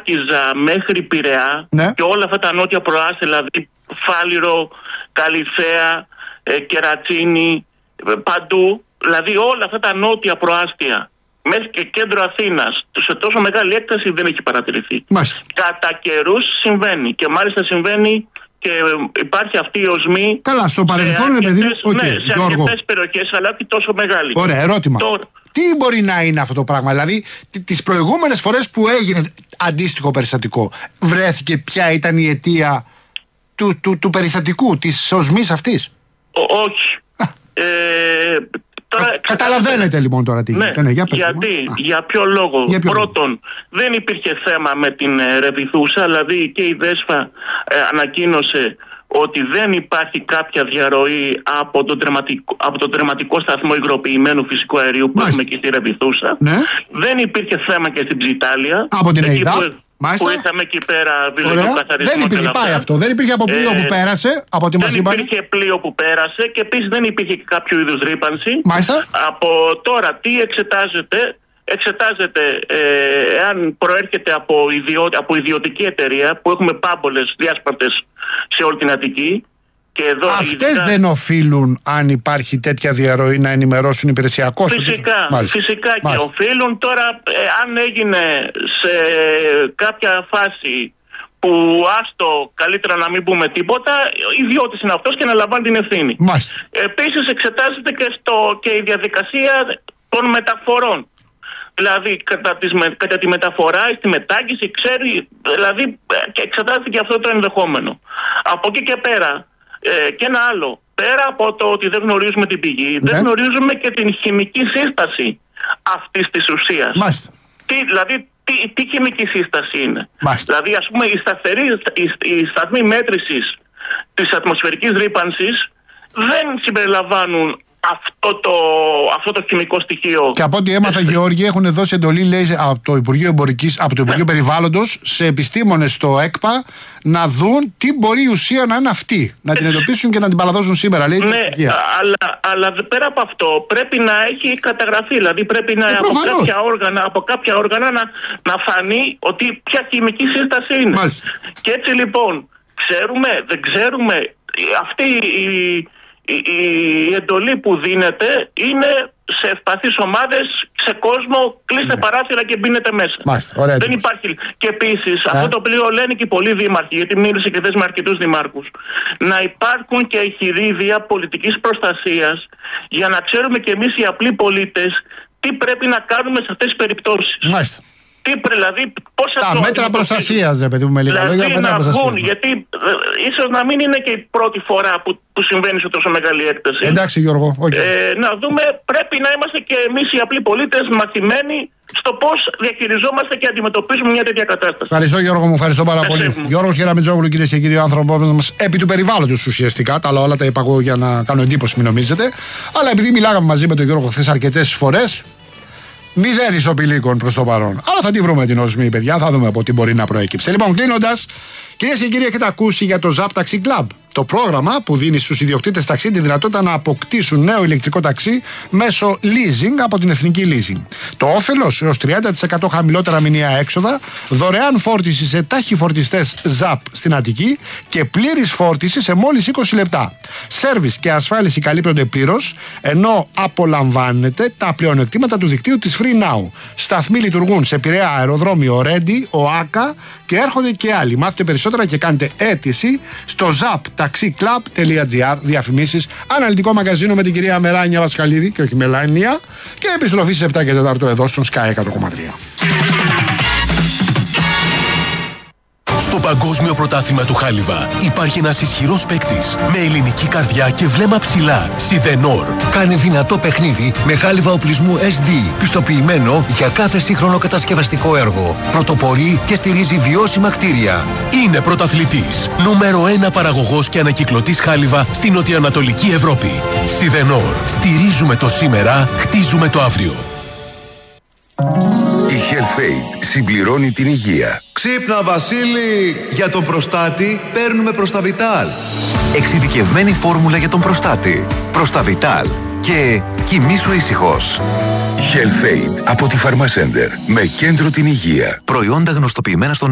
Μάκιζα μέχρι Πειραιά, και όλα αυτά τα νότια προάστια, δηλαδή Φάληρο, Καλυθέα, Κερατσίνη, παντού, δηλαδή όλα αυτά τα νότια προάστια μέχρι και κέντρο Αθήνας, σε τόσο μεγάλη έκταση δεν έχει παρατηρηθεί. Κατά καιρούς συμβαίνει, και μάλιστα συμβαίνει και υπάρχει αυτή η οσμή. Καλά, στο παρελθόν, παιδί μου, σε αρκετές περιοχές, αλλά όχι τόσο μεγάλη. Ωραία, ερώτημα. Τι μπορεί να είναι αυτό το πράγμα, δηλαδή τις προηγούμενες φορές που έγινε αντίστοιχο περιστατικό, βρέθηκε ποια ήταν η αιτία του περιστατικού, της οσμής αυτής? Όχι. Καταλαβαίνετε λοιπόν τώρα τι γίνεται. Για ποιο λόγο? Πρώτον, δεν υπήρχε θέμα με την Ρεβιθούσα, δηλαδή και η ΔΕΣΦΑ ανακοίνωσε ότι δεν υπάρχει κάποια διαρροή από τον τερματικό σταθμό υγροποιημένου φυσικού αερίου που έχουμε εκεί στη Ρεβιθούσα. Δεν υπήρχε θέμα και στην Ψιτάλια. Από την ΕΙΔΑΠ. Που είχαμε εκεί πέρα βιολογικοκαθαρισμό. Δεν υπήρχε, πάει αυτό. Δεν υπήρχε από πλοίο που πέρασε. Από ό,τι μας είπαν. Δεν υπήρχε πλοίο που πέρασε και επίσης δεν υπήρχε και κάποιο είδους ρύπανση. Από τώρα τι εξετάζεται εάν προέρχεται από ιδιωτική εταιρεία, που έχουμε πάμπολες διάσπαρτες σε όλη την Αττική. Αυτές δεν οφείλουν, αν υπάρχει τέτοια διαρροή, να ενημερώσουν υπηρεσιακώς? Φυσικά και οφείλουν. Τώρα, αν έγινε σε κάποια φάση που άστο καλύτερα να μην πούμε τίποτα, ιδιώτης είναι αυτός και να λαμβάνει την ευθύνη. Επίσης εξετάζεται και η διαδικασία των μεταφορών. Δηλαδή κατά τη μεταφορά ή στη μετάγγιση, δηλαδή εξετάζεται και αυτό το ενδεχόμενο. Από εκεί και πέρα, και ένα άλλο, πέρα από το ότι δεν γνωρίζουμε την πηγή, δεν γνωρίζουμε και την χημική σύσταση αυτής της ουσίας. Τι χημική σύσταση είναι? Δηλαδή, ας πούμε, οι σταθμοί μέτρησης της ατμοσφαιρικής ρύπανσης δεν συμπεριλαμβάνουν αυτό το χημικό στοιχείο. Και από ό,τι έμαθα, Γεώργη, έχουν δώσει εντολή, λέει, από το Υπουργείο Περιβάλλοντος σε επιστήμονες στο ΕΚΠΑ να δουν τι μπορεί η ουσία να είναι αυτή. Να την εντοπίσουν και να την παραδώσουν σήμερα. Λέει, αλλά πέρα από αυτό πρέπει να έχει καταγραφεί. Δηλαδή πρέπει να από κάποια όργανα να φανεί ότι ποια χημική σύσταση είναι. Και έτσι λοιπόν, δεν ξέρουμε, αυτή η εντολή που δίνεται είναι σε ευπαθείς ομάδες, σε κόσμο, κλείστε παράθυρα και μπαίνετε μέσα. Δεν υπάρχει. Και επίσης, αυτό το οποίο λένε και οι πολλοί δήμαρχοι, γιατί μίλησε και χθες με αρκετούς δημάρχους, να υπάρχουν και εχειρίδια πολιτικής προστασίας για να ξέρουμε και εμείς οι απλοί πολίτες τι πρέπει να κάνουμε σε αυτές τις περιπτώσεις. Δηλαδή, τα μέτρα προστασίας, ρε παιδί μου, με λίγα λόγια. Δηλαδή να βγουν, γιατί ίσως να μην είναι και η πρώτη φορά που συμβαίνει σε τόσο μεγάλη έκταση. Εντάξει, Γιώργο. Να δούμε, πρέπει να είμαστε και εμείς οι απλοί πολίτες μαθημένοι στο πώς διαχειριζόμαστε και αντιμετωπίζουμε μια τέτοια κατάσταση. Ευχαριστώ, Γιώργο μου, ευχαριστώ πάρα πολύ. Γιώργος Γεραμετζόγλου, κυρίες και κύριοι, ο άνθρωπος μας επί του περιβάλλοντος ουσιαστικά. Τα άλλα όλα τα είπα εγώ για να κάνω εντύπωση, μην νομίζετε. Αλλά επειδή μιλάγαμε μαζί με τον Γιώργο χθες αρκετές φορές, μηδέν ισοπηλίκων προς το παρόν. Αλλά θα τη βρούμε την οσμή, παιδιά, θα δούμε από τι μπορεί να προέκυψε. Λοιπόν, κλείνοντας, κυρίες και κύριοι, έχετε ακούσει για το Zap Taxi Club. Το πρόγραμμα που δίνει στους ιδιοκτήτες ταξί τη δυνατότητα να αποκτήσουν νέο ηλεκτρικό ταξί μέσω leasing από την Εθνική Leasing. Το όφελος, έως 30% χαμηλότερα μηνιαία έξοδα, δωρεάν φόρτιση σε ταχυφορτιστές Zap στην Αττική και πλήρης φόρτιση σε μόλις 20 λεπτά. Σέρβις και ασφάλιση καλύπτονται πλήρως, ενώ απολαμβάνετε τα πλεονεκτήματα του δικτύου της Free Now. Σταθμοί λειτουργούν σε Πειραιά, αεροδρόμιο Ρέντι, ΟΑΚΑ και έρχονται και άλλοι. Μάθετε περισσότερα και κάντε αίτηση στο zaptaxiclub.gr. Διαφημίσεις, αναλυτικό μαγαζίνο με την κυρία Μεράνια Βασκαλίδη και όχι Μελάνια, και επιστροφή στις 7 και 4 εδώ στον Sky 100,3. Στο Παγκόσμιο Πρωτάθλημα του Χάλιβα υπάρχει ένας ισχυρός παίκτης με ελληνική καρδιά και βλέμμα ψηλά. Σιδενόρ. Κάνε δυνατό παιχνίδι με χάλιβα οπλισμού SD, πιστοποιημένο για κάθε σύγχρονο κατασκευαστικό έργο. Πρωτοπορεί και στηρίζει βιώσιμα κτίρια. Είναι πρωταθλητής. Νούμερο 1 παραγωγός και ανακυκλωτής χάλιβα στην νοτιοανατολική Ευρώπη. Σιδενόρ. Στηρίζουμε το σήμερα, χτίζουμε το αύριο. Η HealthAid συμπληρώνει την υγεία. Ξύπνα, Βασίλη! Για τον προστάτη παίρνουμε Προσταβιτάλ. Εξειδικευμένη φόρμουλα για τον προστάτη. Προσταβιτάλ. Και κοιμήσου ήσυχος. HealthAid από τη Pharmacenter. Με κέντρο την υγεία. Προϊόντα γνωστοποιημένα στον